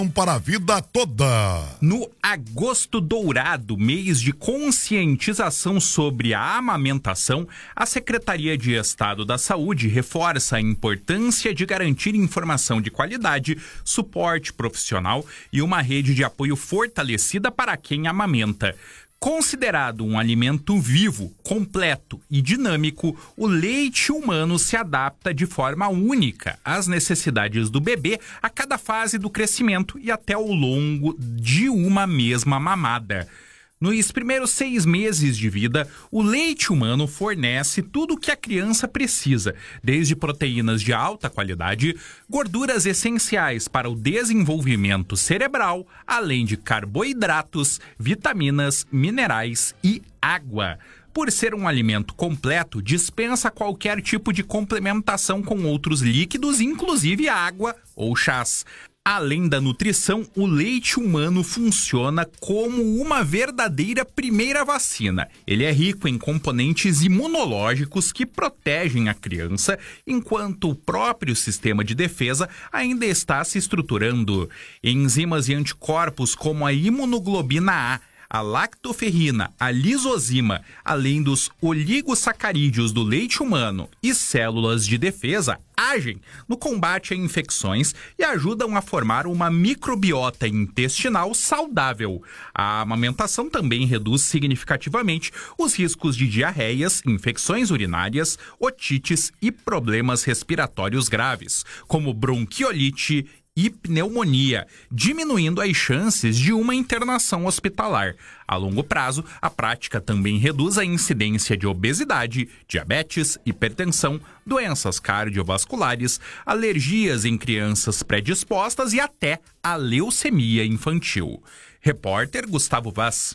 Para a vida toda. No Agosto Dourado, mês de conscientização sobre a amamentação, a Secretaria de Estado da Saúde reforça a importância de garantir informação de qualidade, suporte profissional e uma rede de apoio fortalecida para quem amamenta. Considerado um alimento vivo, completo e dinâmico, o leite humano se adapta de forma única às necessidades do bebê a cada fase do crescimento e até ao longo de uma mesma mamada. Nos primeiros 6 meses de vida, o leite humano fornece tudo o que a criança precisa, desde proteínas de alta qualidade, gorduras essenciais para o desenvolvimento cerebral, além de carboidratos, vitaminas, minerais e água. Por ser um alimento completo, dispensa qualquer tipo de complementação com outros líquidos, inclusive água ou chás. Além da nutrição, o leite humano funciona como uma verdadeira primeira vacina. Ele é rico em componentes imunológicos que protegem a criança, enquanto o próprio sistema de defesa ainda está se estruturando. Enzimas e anticorpos como a imunoglobina A, lactoferrina, a lisozima, além dos oligosacarídeos do leite humano e células de defesa, agem no combate a infecções e ajudam a formar uma microbiota intestinal saudável. A amamentação também reduz significativamente os riscos de diarreias, infecções urinárias, otites e problemas respiratórios graves, como bronquiolite e pneumonia, diminuindo as chances de uma internação hospitalar. A longo prazo, a prática também reduz a incidência de obesidade, diabetes, hipertensão, doenças cardiovasculares, alergias em crianças predispostas e até a leucemia infantil. Repórter Gustavo Vaz.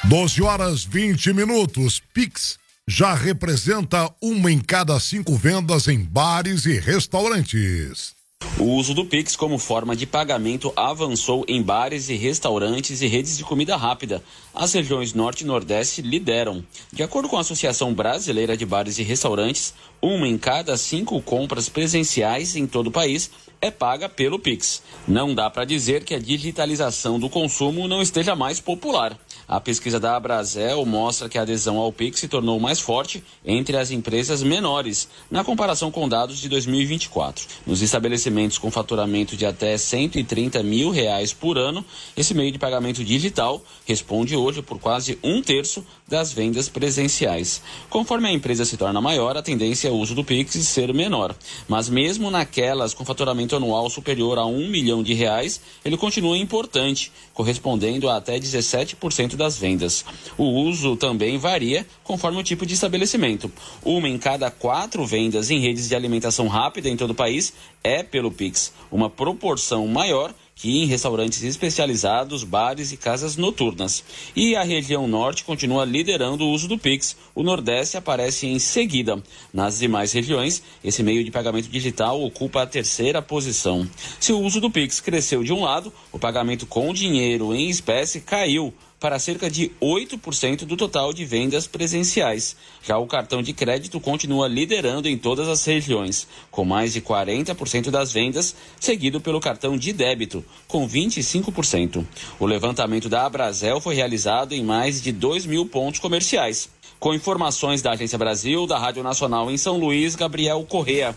12h20. Pix já representa 1 em cada 5 vendas em bares e restaurantes. O uso do Pix como forma de pagamento avançou em bares e restaurantes e redes de comida rápida. As regiões Norte e Nordeste lideram. De acordo com a Associação Brasileira de Bares e Restaurantes, 1 em cada 5 compras presenciais em todo o país é paga pelo Pix. Não dá para dizer que a digitalização do consumo não esteja mais popular. A pesquisa da Abrazel mostra que a adesão ao Pix se tornou mais forte entre as empresas menores, na comparação com dados de 2024. Nos estabelecimentos com faturamento de até R$130 mil por ano, esse meio de pagamento digital responde hoje por quase 1/3 das vendas presenciais. Conforme a empresa se torna maior, a tendência é o uso do Pix ser menor. Mas mesmo naquelas com faturamento anual superior a R$1 milhão, ele continua importante, correspondendo a até 17% das vendas. O uso também varia conforme o tipo de estabelecimento. 1 em cada 4 vendas em redes de alimentação rápida em todo o país é pelo Pix, uma proporção maior que em restaurantes especializados, bares e casas noturnas. E a região Norte continua liderando o uso do Pix. O Nordeste aparece em seguida. Nas demais regiões, esse meio de pagamento digital ocupa a 3ª posição. Se o uso do Pix cresceu de um lado, o pagamento com dinheiro em espécie caiu para cerca de 8% do total de vendas presenciais. Já o cartão de crédito continua liderando em todas as regiões, com mais de 40% das vendas, seguido pelo cartão de débito, com 25%. O levantamento da Abrazel foi realizado em mais de 2.000 pontos comerciais. Com informações da Agência Brasil, da Rádio Nacional em São Luís, Gabriel Correa.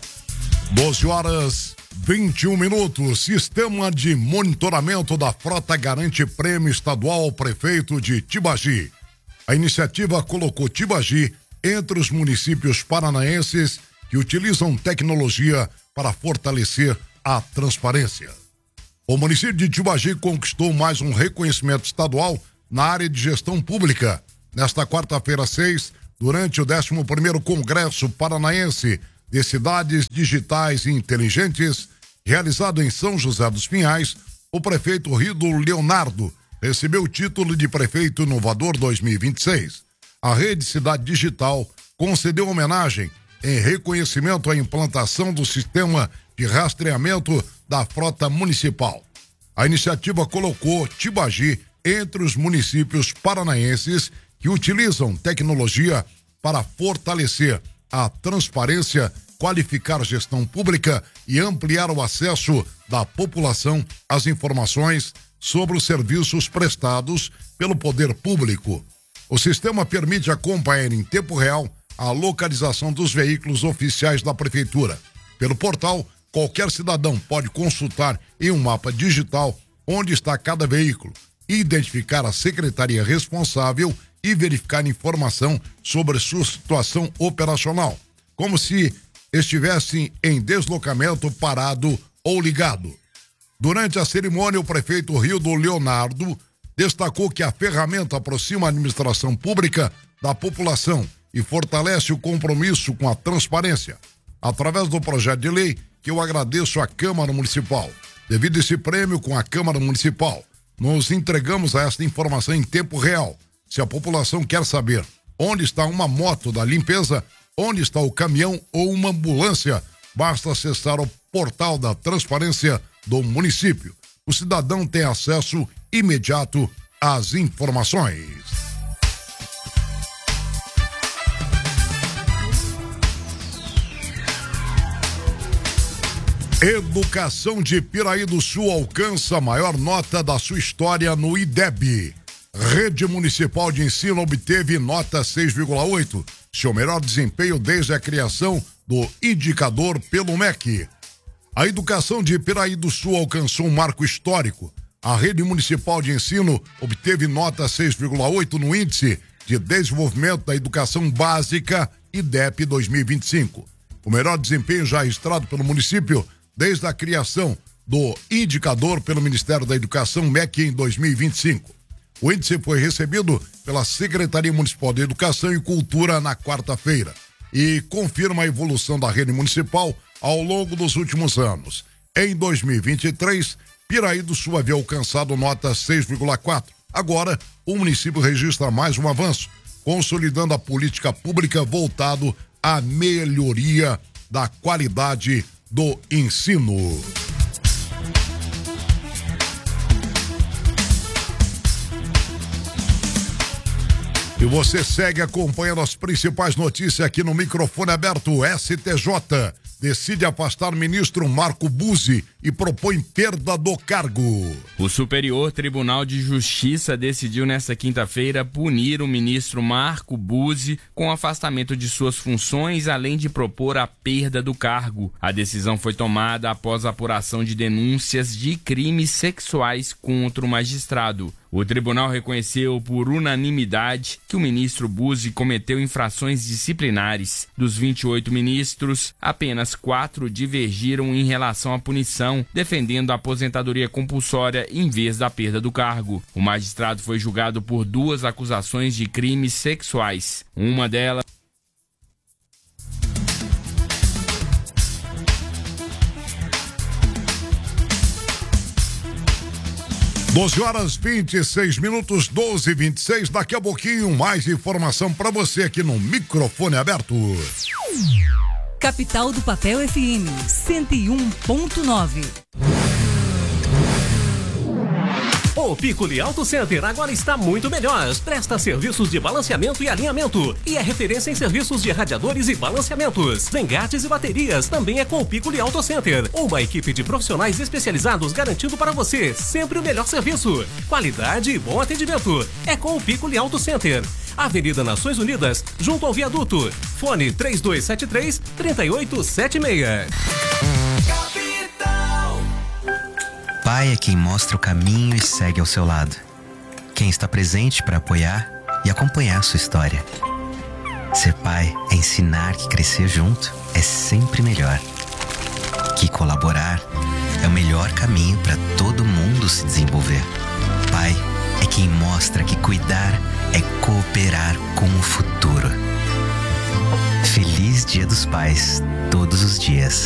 12h21. Sistema de monitoramento da frota garante prêmio estadual ao prefeito de Tibagi. A iniciativa colocou Tibagi entre os municípios paranaenses que utilizam tecnologia para fortalecer a transparência. O município de Tibagi conquistou mais um reconhecimento estadual na área de gestão pública. Nesta quarta-feira 6, durante o 11º Congresso Paranaense de Cidades Digitais e Inteligentes, realizado em São José dos Pinhais, o prefeito Rido Leonardo recebeu o título de Prefeito Inovador 2026. A Rede Cidade Digital concedeu homenagem em reconhecimento à implantação do sistema de rastreamento da frota municipal. A iniciativa colocou Tibagi entre os municípios paranaenses que utilizam tecnologia para fortalecer a transparência qualificar a gestão pública e ampliar o acesso da população às informações sobre os serviços prestados pelo poder público. O sistema permite acompanhar em tempo real a localização dos veículos oficiais da Prefeitura. Pelo portal, qualquer cidadão pode consultar em um mapa digital onde está cada veículo, identificar a secretaria responsável e verificar informação sobre sua situação operacional, como se estivessem em deslocamento, parado ou ligado. Durante a cerimônia, o prefeito Rildo Leonardo destacou que a ferramenta aproxima a administração pública da população e fortalece o compromisso com a transparência. Através do projeto de lei, que eu agradeço à Câmara Municipal. Devido a esse prêmio com a Câmara Municipal, nos entregamos a esta informação em tempo real. Se a população quer saber onde está uma moto da limpeza, onde está o caminhão ou uma ambulância, basta acessar o portal da transparência do município. O cidadão tem acesso imediato às informações. Educação de Piraí do Sul alcança a maior nota da sua história no IDEB. Rede Municipal de Ensino obteve nota 6,8, seu melhor desempenho desde a criação do indicador pelo MEC. A educação de Piraí do Sul alcançou um marco histórico. A Rede Municipal de Ensino obteve nota 6,8 no Índice de Desenvolvimento da Educação Básica IDEP 2025. O melhor desempenho já registrado pelo município desde a criação do indicador pelo Ministério da Educação MEC em 2025. O índice foi recebido pela Secretaria Municipal de Educação e Cultura na quarta-feira e confirma a evolução da rede municipal ao longo dos últimos anos. Em 2023, Piraí do Sul havia alcançado nota 6,4. Agora, o município registra mais um avanço, consolidando a política pública voltado à melhoria da qualidade do ensino. E você segue acompanhando as principais notícias aqui no microfone aberto. STJ decide afastar o ministro Marco Buzzi e propõe perda do cargo. O Superior Tribunal de Justiça decidiu nesta quinta-feira punir o ministro Marco Buzzi com afastamento de suas funções, além de propor a perda do cargo. A decisão foi tomada após a apuração de denúncias de crimes sexuais contra o magistrado. O tribunal reconheceu por unanimidade que o ministro Buzzi cometeu infrações disciplinares. Dos 28 ministros, apenas 4 divergiram em relação à punição, defendendo a aposentadoria compulsória em vez da perda do cargo. O magistrado foi julgado por 2 acusações de crimes sexuais. Uma delas 12h26, 12h26. Daqui a pouquinho, mais informação para você aqui no microfone aberto. Capital do Papel FM 101.9. O Piccoli Auto Center agora está muito melhor. Presta serviços de balanceamento e alinhamento. E é referência em serviços de radiadores e balanceamentos. Engates e baterias também é com o Piccoli Auto Center. Uma equipe de profissionais especializados garantindo para você sempre o melhor serviço. Qualidade e bom atendimento. É com o Piccoli Auto Center. Avenida Nações Unidas, junto ao viaduto. Fone 3273-3876. Pai é quem mostra o caminho e segue ao seu lado. Quem está presente para apoiar e acompanhar sua história. Ser pai é ensinar que crescer junto é sempre melhor. Que colaborar é o melhor caminho para todo mundo se desenvolver. Pai é quem mostra que cuidar é cooperar com o futuro. Feliz Dia dos Pais, todos os dias.